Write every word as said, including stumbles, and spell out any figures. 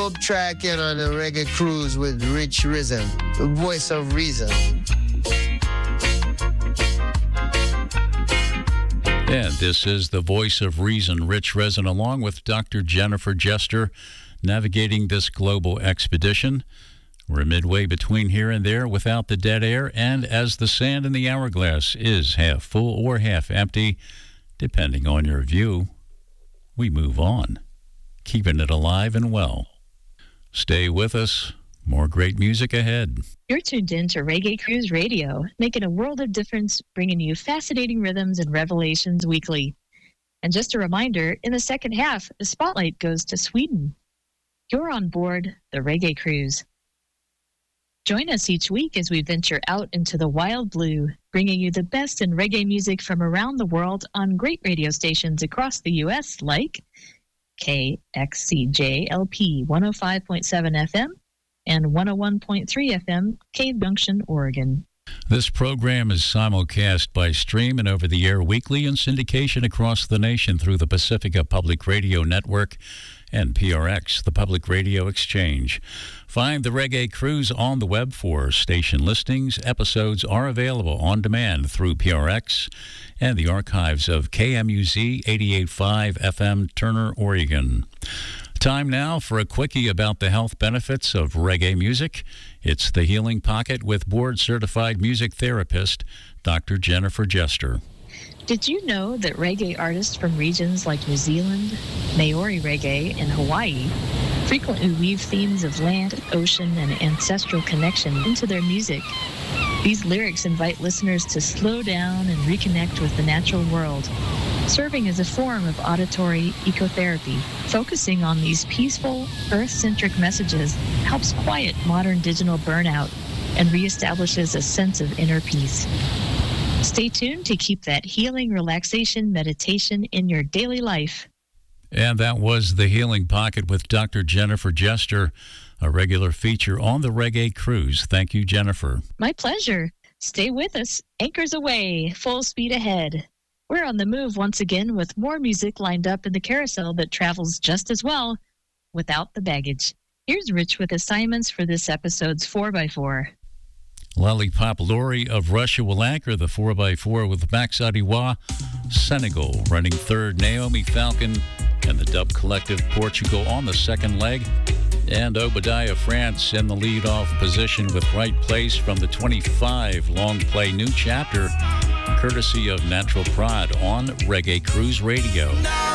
dope track here on the Reggae Cruise with Rich Risen, the voice of reason. And this is the voice of reason, Rich Risen, along with Doctor Jennifer Jester, navigating this global expedition. We're midway between here and there without the dead air, and as the sand in the hourglass is half full or half empty, depending on your view, we move on, keeping it alive and well. Stay with us. More great music ahead. You're tuned in to Reggae Cruise Radio, making a world of difference, bringing you fascinating rhythms and revelations weekly. And just a reminder, in the second half, the spotlight goes to Sweden. You're on board the Reggae Cruise. Join us each week as we venture out into the wild blue, bringing you the best in reggae music from around the world on great radio stations across the U S like K X C J L P one oh five point seven F M and one oh one point three F M, Cave Junction, Oregon. This program is simulcast by stream and over-the-air weekly in syndication across the nation through the Pacifica Public Radio Network and P R X, the Public Radio Exchange. Find the Reggae Cruise on the web for station listings. Episodes are available on demand through P R X and the archives of K M U Z eighty-eight point five F M, Turner, Oregon. Time now for a quickie about the health benefits of reggae music. It's The Healing Pocket with board-certified music therapist, Doctor Jennifer Jester. Did you know that reggae artists from regions like New Zealand, Maori reggae, and Hawaii frequently weave themes of land, ocean, and ancestral connection into their music? These lyrics invite listeners to slow down and reconnect with the natural world, serving as a form of auditory ecotherapy. Focusing on these peaceful, earth-centric messages helps quiet modern digital burnout and reestablishes a sense of inner peace. Stay tuned to keep that healing, relaxation, meditation in your daily life. And that was The Healing Pocket with Doctor Jennifer Jester, a regular feature on the Reggae Cruise. Thank you, Jennifer. My pleasure. Stay with us. Anchors away. Full speed ahead. We're on the move once again with more music lined up in the carousel that travels just as well without the baggage. Here's Rich with assignments for this episode's four by four. Lollipop Lori of Russia will anchor the four by four with Max Adiwa, Senegal. Running third, Naomi Falcon and the Dub Collective, Portugal, on the second leg. And Obadiah France in the lead-off position with Right Place from the twenty-five long play New Chapter, courtesy of Natural Pride on Reggae Cruise Radio.